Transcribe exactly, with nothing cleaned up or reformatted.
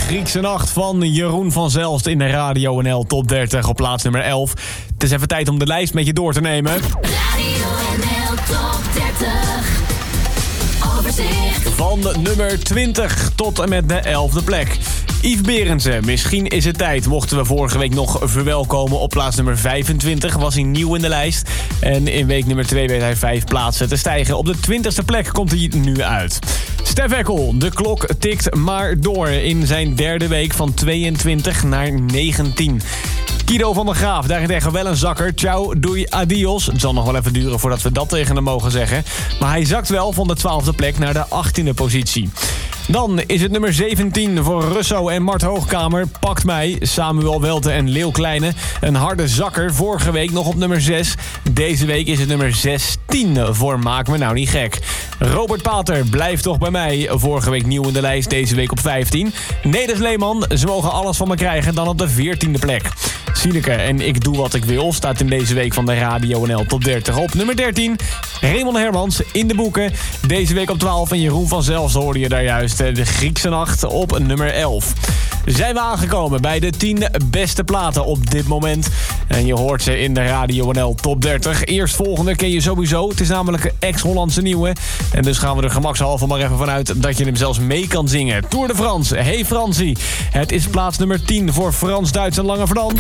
Griekse Nacht van Jeroen van Zelst in de Radio N L Top dertig op plaats nummer elf. Het is even tijd om de lijst met je door te nemen. Radio N L Top dertig. Overzicht. Van nummer twintig tot en met de elfde plek. Yves Berendsen, misschien is het tijd. Mochten we vorige week nog verwelkomen op plaats nummer vijfentwintig... was hij nieuw in de lijst. En in week nummer twee weet hij vijf plaatsen te stijgen. Op de twintigste plek komt hij nu uit. Stef Eckel, de klok tikt maar door in zijn derde week van tweeëntwintig naar negentien. Guido van der Graaf, daarentegen wel een zakker. Ciao, doei, adios. Het zal nog wel even duren voordat we dat tegen hem mogen zeggen. Maar hij zakt wel van de twaalfde plek naar de achttiende positie. Dan is het nummer zeventien voor Russo en Mart Hoogkamer. Pakt mij, Samuel Welte en Leeuw Kleine. Een harde zakker, vorige week nog op nummer zes. Deze week is het nummer zestien voor Maak me nou niet gek. Robert Pater blijft toch bij mij. Vorige week nieuw in de lijst, deze week op vijftien. Neders Leeman, ze mogen alles van me krijgen, dan op de veertiende plek. Sineke en Ik doe wat ik wil staat in deze week van de Radio N L Top dertig op nummer dertien. Raymond Hermans in de boeken. Deze week op twaalf en Jeroen van Zelst hoorde je daar juist. De Griekse Nacht op nummer elf. Zijn we aangekomen bij de tien beste platen op dit moment. En je hoort ze in de Radio N L Top dertig. Eerstvolgende ken je sowieso. Het is namelijk een ex-Hollandse nieuwe. En dus gaan we er gemakshalve maar even vanuit dat je hem zelfs mee kan zingen. Tour de France. Hey Fransie. Het is plaats nummer tien voor Frans, Duits en Lange Frans.